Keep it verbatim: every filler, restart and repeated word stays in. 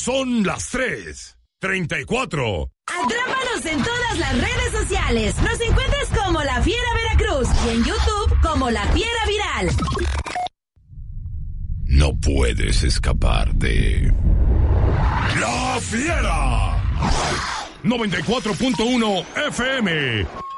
Son las tres treinta y cuatro. Atrápanos en todas las redes sociales. Nos encuentras como La Fiera Veracruz y en YouTube como La Fiera Viral. No puedes escapar de La Fiera. noventa y cuatro punto uno F M.